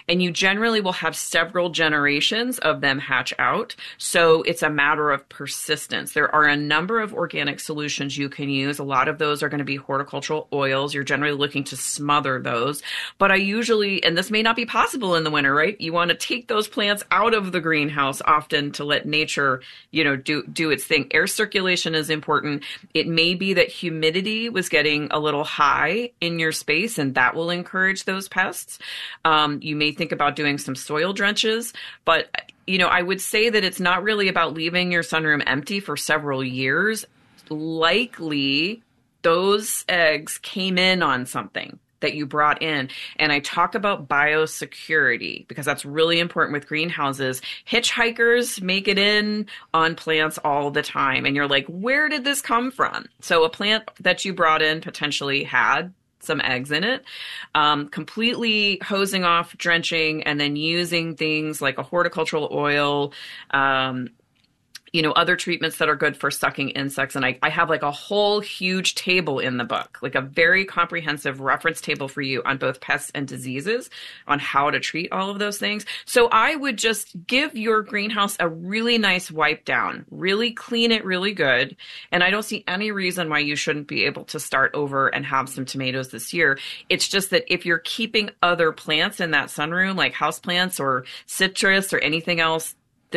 and you generally will have several generations of them hatch out. So it's a matter of persistence. There are a number of organic solutions you can use. A lot of those are going to be horticultural oils. You're generally looking to smother those. But I usually, and this may not be possible in the winter, right? You want to take those plants out of the greenhouse often to let nature, do its thing. Air circulation is important. It may be that humidity was getting a little high in your space, and that will encourage those pests. You may think about doing some soil drenches, but I would say that it's not really about leaving your sunroom empty for several years. Likely, those eggs came in on something that you brought in. And I talk about biosecurity because that's really important with greenhouses. Hitchhikers make it in on plants all the time. And you're like, where did this come from? So a plant that you brought in potentially had some eggs in it. Completely hosing off, drenching, and then using things like a horticultural oil, other treatments that are good for sucking insects. And I have like a whole huge table in the book, like a very comprehensive reference table for you on both pests and diseases on how to treat all of those things. So I would just give your greenhouse a really nice wipe down, really clean it really good. And I don't see any reason why you shouldn't be able to start over and have some tomatoes this year. It's just that if you're keeping other plants in that sunroom, like houseplants or citrus or anything else,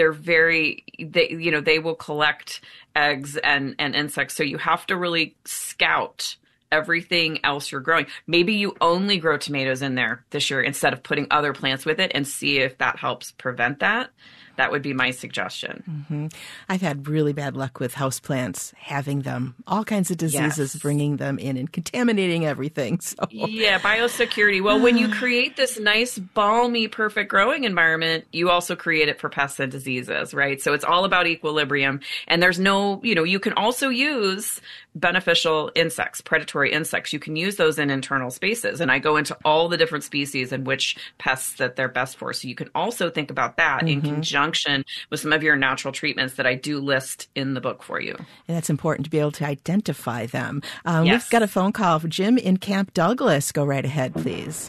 they will collect eggs and insects. So you have to really scout everything else you're growing. Maybe you only grow tomatoes in there this year instead of putting other plants with it and see if that helps prevent that. That would be my suggestion. Mm-hmm. I've had really bad luck with houseplants, having them, all kinds of diseases, bringing them in and contaminating everything. So. Yeah, biosecurity. Well, when you create this nice, balmy, perfect growing environment, you also create it for pests and diseases, right? So it's all about equilibrium. And there's no, you can also use beneficial insects, predatory insects. You can use those in internal spaces. And I go into all the different species and which pests that they're best for. So you can also think about that in conjunction with some of your natural treatments that I do list in the book for you. And that's important to be able to identify them. Yes. We've got a phone call for Jim in Camp Douglas. Go right ahead, please.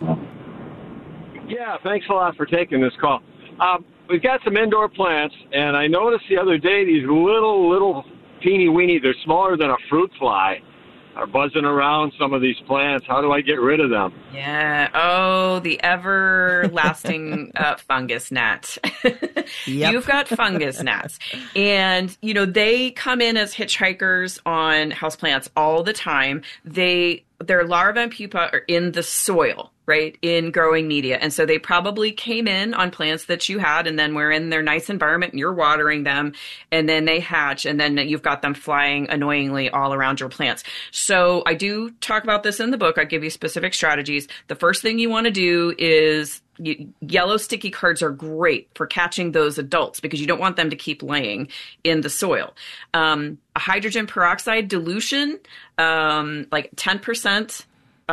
Yeah, thanks a lot for taking this call. We've got some indoor plants, and I noticed the other day these little teeny weeny, they're smaller than a fruit fly, are buzzing around some of these plants. How do I get rid of them? Yeah. Oh, the everlasting fungus gnat. Yep. You've got fungus gnats. And, they come in as hitchhikers on houseplants all the time. Their larvae and pupa are in the soil, right, in growing media. And so they probably came in on plants that you had, and then we're in their nice environment and you're watering them, and then they hatch, and then you've got them flying annoyingly all around your plants. So I do talk about this in the book. I give you specific strategies. The first thing you want to do is yellow sticky cards are great for catching those adults because you don't want them to keep laying in the soil. A hydrogen peroxide dilution, like 10%,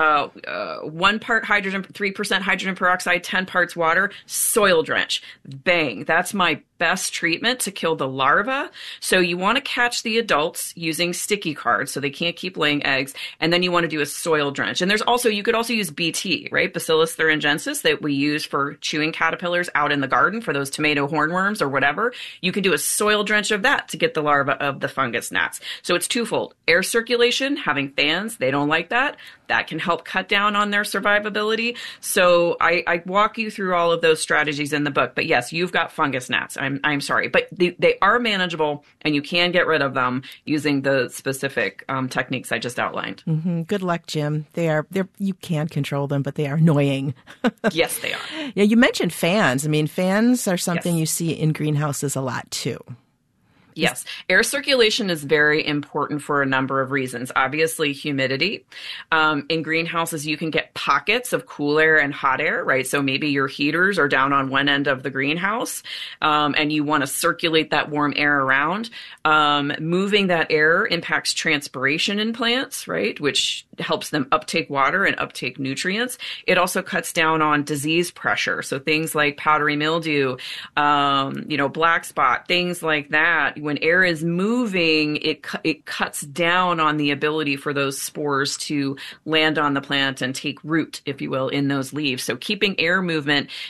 1 part hydrogen, 3% hydrogen peroxide, 10 parts water, soil drench. Bang. That's my best treatment to kill the larva. So you want to catch the adults using sticky cards so they can't keep laying eggs. And then you want to do a soil drench. And you could also use BT, right? Bacillus thuringiensis that we use for chewing caterpillars out in the garden for those tomato hornworms or whatever. You can do a soil drench of that to get the larva of the fungus gnats. So it's twofold. Air circulation, having fans, they don't like that. That can help cut down on their survivability. So I walk you through all of those strategies in the book. But yes, you've got fungus gnats. I'm sorry, but they are manageable, and you can get rid of them using the specific techniques I just outlined. Mm-hmm. Good luck, Jim. You can control them, but they are annoying. Yes, they are. Yeah, you mentioned fans. I mean, fans are something you see in greenhouses a lot too. Yes. Air circulation is very important for a number of reasons. Obviously, humidity. In greenhouses, you can get pockets of cool air and hot air, right? So maybe your heaters are down on one end of the greenhouse, and you want to circulate that warm air around. Moving that air impacts transpiration in plants, right? Which helps them uptake water and uptake nutrients. It also cuts down on disease pressure. So things like powdery mildew, black spot, things like that. When air is moving, it cuts down on the ability for those spores to land on the plant and take root, if you will, in those leaves. So keeping air movement